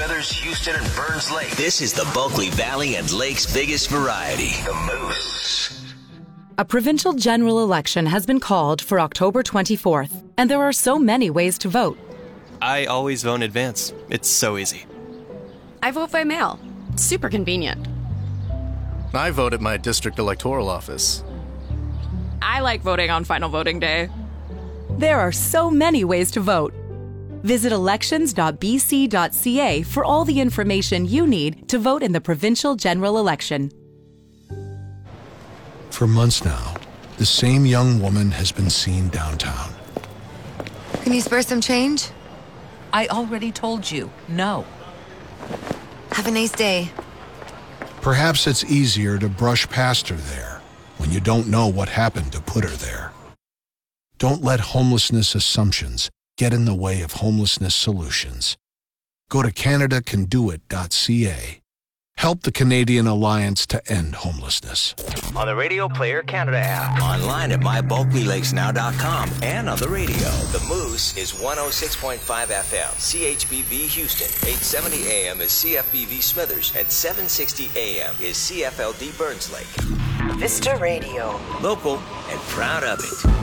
Smithers, Houston, and Burns Lake. This is the Bulkley Valley and Lake's biggest variety. The Moose. A provincial general election has been called for October 24th, and there are so many ways to vote. I always vote in advance. It's so easy. I vote by mail. Super convenient. I vote at my district electoral office. I like voting on final voting day. There are so many ways to vote. Visit elections.bc.ca for all the information you need to vote in the provincial general election. For months now, the same young woman has been seen downtown. Can you spare some change? I already told you, no. Have a nice day. Perhaps it's easier to brush past her there when you don't know what happened to put her there. Don't let homelessness assumptions get in the way of homelessness solutions. Go to CanadaCanDoIt.ca. Help the Canadian Alliance to End Homelessness. On the Radio Player Canada app, online at mybulklylakesnow.com, and on the radio. The Moose is 106.5 FM, CHBV Houston, 870 AM is CFBV Smithers, and 760 AM is CFLD Burns Lake. Vista Radio. Local and proud of it.